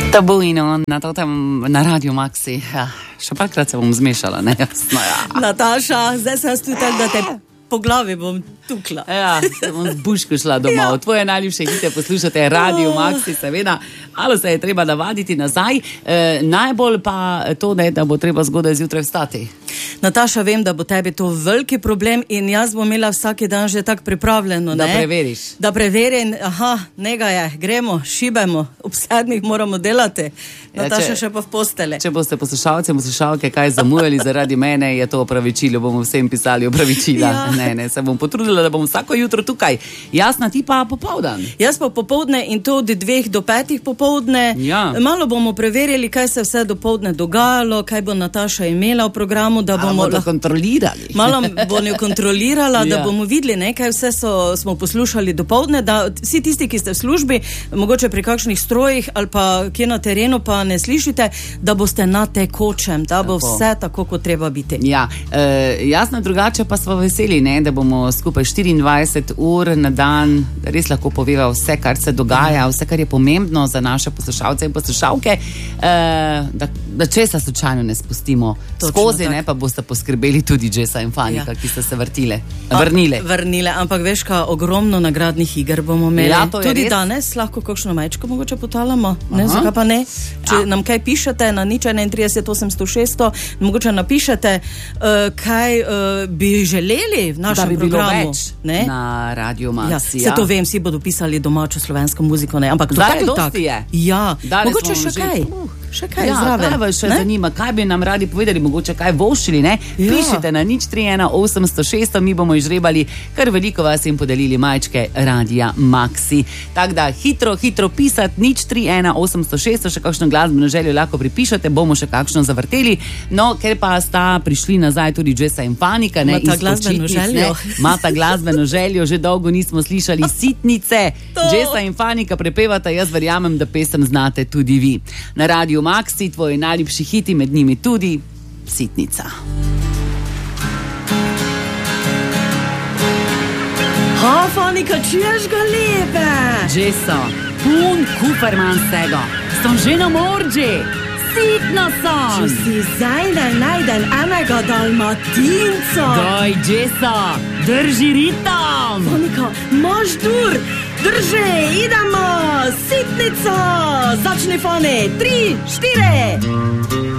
Tabu in on na Radio Maxi. Ja, še parkrat se bom zmešala, ne jasno. Ja. Nataša, zdaj se jaz tudi tako, da te po glavi bom tukla. Ja, se bom z buško šla domov. Ja. Tvoje najljubše hite poslušate Radio Maxi, seveda. Malo se je treba navaditi nazaj. Najbolj pa to, da bo treba zgodaj zjutraj vstati. Nataša, vem, da bo tebi to veliki problem in jaz bom imela vsaki dan že tako pripravljeno. Da preveriš. Da preverim, nega je, gremo, šibajmo, ob 7 moramo delati. Nataša, še pa v postele. Če boste poslušalci in poslušalke kaj zamujali zaradi mene, je to opravičilo, bomo vsem pisali opravičila. Ja. Ne, se bom potrudila, da bom vsako jutro tukaj. Jasna, ti pa popoldan. Jaz pa popoldne in to od 2 do 5 popoldne. Ja. Malo bomo preverili, kaj se vse dopoldne dogajalo, kaj bo Nataša imela v programu, da bomo to kontrolirali. Malo bom jo kontrolirala, da bomo videli, ne, kaj vse smo poslušali dopoldne, da vsi tisti, ki ste v službi, mogoče pri kakšnih strojih ali pa kje na terenu pa ne slišite, da boste na tekočem, da bo vse tako, kot treba biti. Ja, jasno, drugače pa smo veseli, ne, da bomo skupaj 24 ur na dan res lahko poveva vse, kar se dogaja, vse, kar je pomembno za naše poslušalce in poslušalke, da česa slučajno ne spustimo skozi, ne, pa boste poskrbeli tudi Jessa in Fanika, ki ste se vrnile. Ampak veš, kaj, ogromno nagradnih iger bomo imeli. Ja, tudi res. Danes lahko kakšno majčko mogoče potalamo. Ne, zakaj pa ne? Če nam kaj pišete na 031 800 600, mogoče napišete, kaj bi želeli v našem programu. Ne? Na Radio Maxi. Ja, se to vem, vsi bodo pisali domačo slovensko muziko, ne, ampak to dosti je. Ja, mogoče še kaj. Še kaj zraven. Kaj vas še zanima, kaj bi nam radi povedali, mogoče kaj voščili, ne? Ja. Pišite na 031 800 600, mi bomo izžrebali kar veliko vas in podelili majčke Radia Maxi. Tako da hitro pisati 031 800 600, še kakšno glasbeno željo lahko pripišete, bomo še kakšno zavrteli. No, ker pa sta prišli nazaj tudi Jessa in Fanika, ne, Mata glasbeno željo. Mata glasbeno željo, že dolgo nismo slišali Sitnice. Jessa in Fanika prepevata, jaz verjamem, da pesem znate tudi vi. Na Radio Maxi, tvoji najljubši hiti, med njimi tudi Sitnica. Fanika, čuješ ga lepe? Jessa, pun kuperman sega. Sem že na morđi. Sitna sem. Če si zdaj najdem enega dalmatinca. Daj, Jessa, drži ritam. Fanika, imaš dur. Drži, idemo. Sitnica. Začni, Fani. 3, 4.